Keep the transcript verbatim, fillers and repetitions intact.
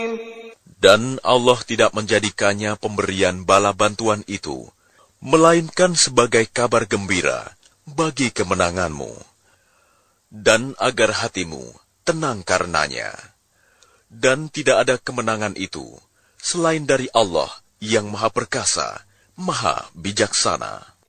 Dan Allah tidak menjadikannya pemberian bala bantuan itu, melainkan sebagai kabar gembira bagi kemenanganmu, dan agar hatimu tenang karenanya. Dan tidak ada kemenangan itu selain dari Allah yang Maha Perkasa, Maha Bijaksana.